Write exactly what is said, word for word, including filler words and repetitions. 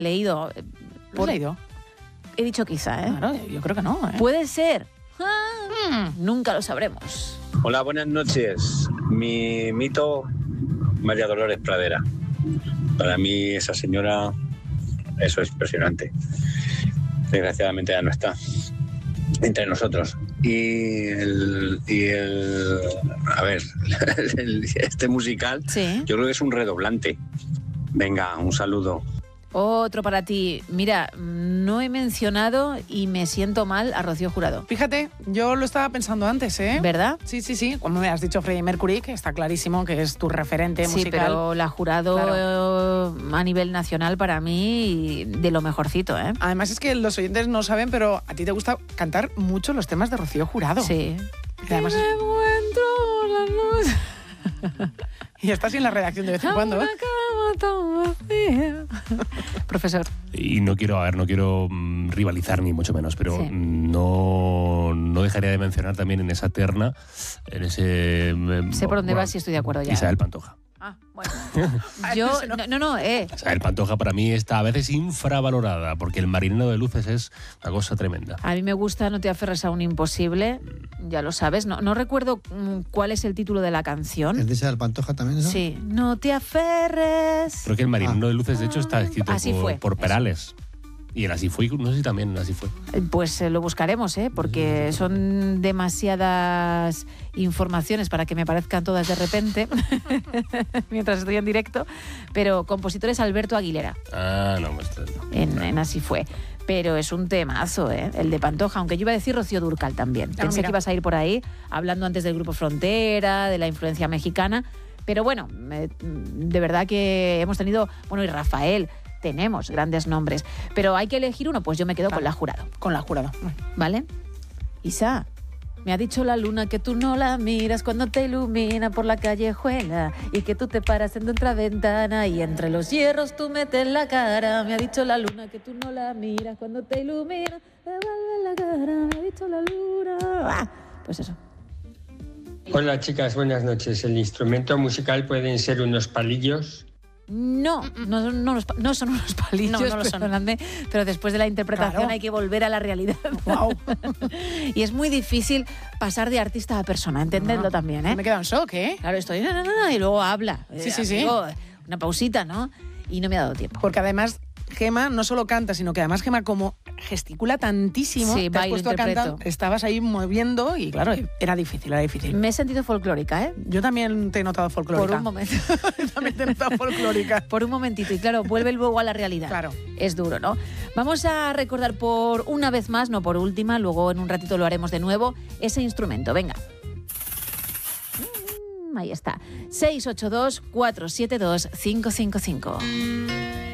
leído. ¿Lo Por... has leído? He dicho quizá, ¿eh? Claro, yo creo que no, ¿eh? Puede ser. Ah, mm. Nunca lo sabremos. Hola, buenas noches. Mi mito, María Dolores Pradera. Para mí esa señora, eso es impresionante. Desgraciadamente ya no está entre nosotros. Y el, y el a ver, el, este musical, sí. Yo creo que es un redoblante. Venga, un saludo. Otro para ti. Mira, no he mencionado y me siento mal a Rocío Jurado. Fíjate, yo lo estaba pensando antes, ¿eh? ¿Verdad? Sí, sí, sí. Como me has dicho Freddie Mercury, que está clarísimo que es tu referente sí, musical. Sí, pero la Jurado claro. a nivel nacional para mí de lo mejorcito, ¿eh? Además es que los oyentes no saben, pero a ti te gusta cantar mucho los temas de Rocío Jurado. Sí. Y además es... Y estás en la redacción de vez en cuando, ¿eh? Profesor. Y no quiero, a ver, no quiero mm, rivalizar ni mucho menos, pero sí. no, no dejaría de mencionar también en esa terna, en ese... Eh, sé por dónde bueno, vas y estoy de acuerdo ya. Isabel Pantoja. Ah, bueno. Yo, no, no, no, eh. Isabel Pantoja para mí está a veces infravalorada, porque El marinero de luces es una cosa tremenda. A mí me gusta No te aferres a un imposible, ya lo sabes. No, no recuerdo cuál es el título de la canción. ¿Es de Isabel Pantoja también eso? Sí. No te aferres. Creo que El marinero ah. de luces, de hecho, está escrito Así por, fue, por Perales. Eso. Y el Así fue, no sé si también Así fue. Pues eh, lo buscaremos, ¿eh? Porque son demasiadas informaciones para que me parezcan todas de repente, mientras estoy en directo. Pero compositor es Alberto Aguilera. Ah, no, pues no. En, en Así fue. Pero es un temazo, ¿eh? El de Pantoja, aunque yo iba a decir Rocío Dúrcal también. Ah, Pensé mira. que ibas a ir por ahí, hablando antes del Grupo Frontera, de la influencia mexicana. Pero bueno, me, de verdad que hemos tenido... Bueno, y Rafael... Tenemos grandes nombres, pero hay que elegir uno, pues yo me quedo claro. con la Jurado. Con la Jurado. ¿Vale? Isa, me ha dicho la luna que tú no la miras cuando te ilumina por la callejuela y que tú te paras en otra ventana y entre los hierros tú metes la cara. Me ha dicho la luna que tú no la miras cuando te ilumina, te vuelve la cara. Me ha dicho la luna... Ah, pues eso. Hola chicas, buenas noches. El instrumento musical pueden ser unos palillos. No, no, no, no, no son unos palillos, no, no lo perdonadme, son. Pero después de la interpretación claro. hay que volver a la realidad. Wow. Y es muy difícil pasar de artista a persona, entendedlo no, también, ¿eh? Me queda en shock, ¿eh? Claro, estoy, no, no, no, y luego habla. Sí, eh, sí, amigo, sí. Una pausita, ¿no? Y no me ha dado tiempo. Porque además Gema no solo canta, sino que además Gema como gesticula tantísimo, sí, te has puesto a cantar, estabas ahí moviendo y claro, era difícil, era difícil. Me he sentido folclórica, ¿eh? Yo también te he notado folclórica. Por un momento. También te he notado folclórica. Por un momentito, y claro, vuelve luego a la realidad. Claro. Es duro, ¿no? Vamos a recordar por una vez más, no por última, luego en un ratito lo haremos de nuevo, ese instrumento. Venga. Ahí está. seis ocho dos, cuatro siete dos, cinco cinco cinco.